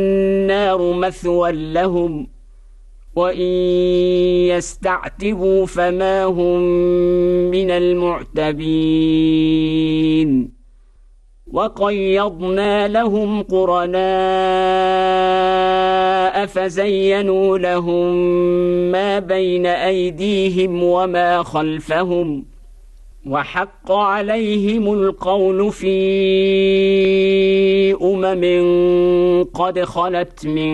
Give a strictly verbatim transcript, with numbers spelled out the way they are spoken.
النار مثوى لهم وإن يستعتبوا فما هم من المعتبين وقيضنا لهم قرناء فزينوا لهم ما بين أيديهم وما خلفهم وحق عليهم القول في أمم قد خلت من